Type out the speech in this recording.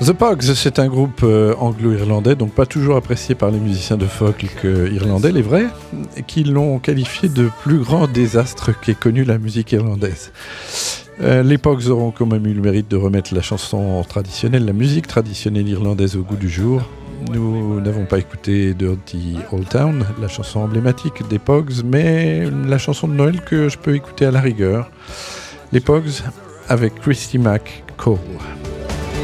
The Pogues, c'est un groupe anglo-irlandais, donc pas toujours apprécié par les musiciens de folk irlandais, les vrais, qui l'ont qualifié de plus grand désastre qu'ait connu la musique irlandaise. Les Pogues auront quand même eu le mérite de remettre la chanson traditionnelle, la musique traditionnelle irlandaise au goût du jour. Nous n'avons pas écouté Dirty Old Town, la chanson emblématique des Pogues, mais la chanson de Noël que je peux écouter à la rigueur. Les Pogues avec Christy McCall.